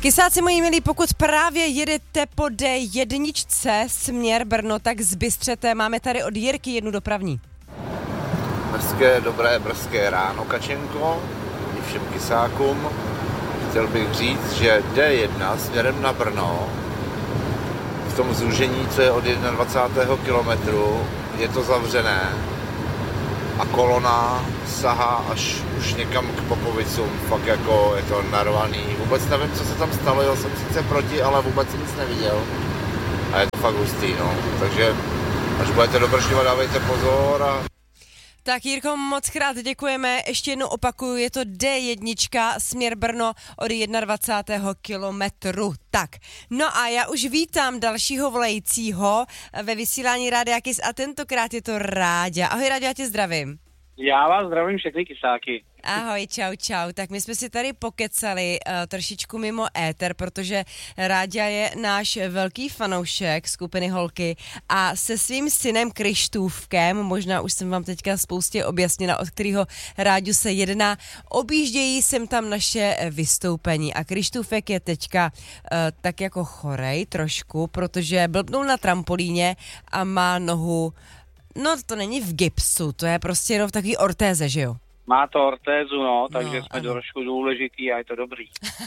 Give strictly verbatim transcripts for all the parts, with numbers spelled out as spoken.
Kysáci moji milí, pokud právě jedete po dé jedna směr Brno, tak zbystřete. Máme tady od Jirky jednu dopravní. Brzké, dobré brzké ráno, Kačenko, i všem kysákům. Chtěl bych říct, že dé jedna směrem na Brno, v tom zúžení, co je od dvacátého prvního kilometru, je to zavřené a kolona sahá až už někam k Popovicům, fakt jako je to narvaný. Vůbec nevím, co se tam stalo, jel jsem sice proti, ale vůbec jsem nic neviděl. A je to fakt hustý, no. Takže až budete dobršňovat, dávejte pozor a... Tak Jirko, moc krát děkujeme. Ještě jednou opakuju, je to dé jedna směr Brno od dvacátého prvního kilometru. Tak, no a já už vítám dalšího volajícího ve vysílání Rádia Kiss a tentokrát je to Ráďa. Ahoj Ráďa, já tě zdravím. Já vás zdravím všechny kysáky. Ahoj, čau, čau. Tak my jsme si tady pokecali uh, trošičku mimo éter, protože Ráďa je náš velký fanoušek skupiny Holky a se svým synem Krištůfkem, možná už jsem vám teďka spoustě objasnila, od kterého Ráďu se jedná, objíždějí sem tam naše vystoupení a Krištůfek je teďka uh, tak jako chorej trošku, protože blbnul na trampolíně a má nohu, no to není v gipsu, to je prostě jenom v takový ortéze, že jo? Má to ortézu, no, takže no, jsme ano. trošku důležitý a je to dobrý.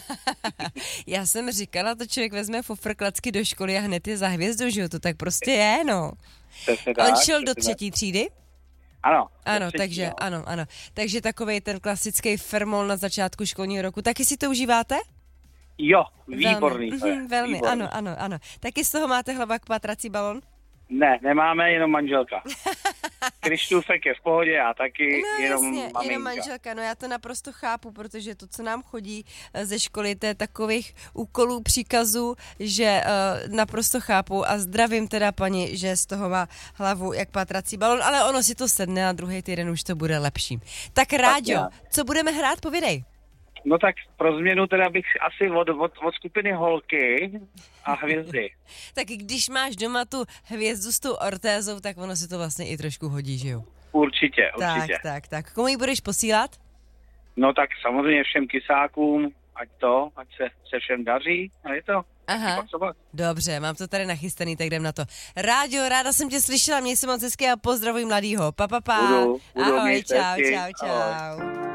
Já jsem říkala, to člověk vezme fofr klacky do školy a hned je za hvězdu, že jo, to tak prostě je, no. Tak, On šel do třetí třídy? Ano. Ano, třetí, takže, no. ano, ano. Takže takovej ten klasický fermol na začátku školního roku. Taky si to užíváte? Jo, výborný velmi, to je. Mm, velmi, výborný. ano, ano, ano. Taky z toho máte hlava k patrací balon? Ne, nemáme, jenom manželka. Krištůfek je v pohodě a taky No jenom jasně, maminka. jenom manželka, no já to naprosto chápu, protože to, co nám chodí ze školy, to je takových úkolů, příkazů, že uh, naprosto chápu a zdravím teda paní, že z toho má hlavu jak patrací balon, ale ono si to sedne a druhý týden už to bude lepší. Tak Ráďo, co budeme hrát, povědej. No tak pro změnu teda bych asi od, od, od skupiny Holky a Hvězdy. Tak když máš doma tu hvězdu s tou ortézou, tak ono si to vlastně i trošku hodí, že jo? Určitě, určitě. Tak, tak, tak. Komu ji budeš posílat? No tak samozřejmě všem kysákům, ať to, ať se, se všem daří a je to. Aha, dobře, mám to tady nachystaný, tak jdem na to. Ráďo, ráda jsem tě slyšela, měj se moc hezky a pozdravuj mladýho. Pa, pa, pa. Budu, budu, ahoj, čau, hezky. čau, čau. Ahoj.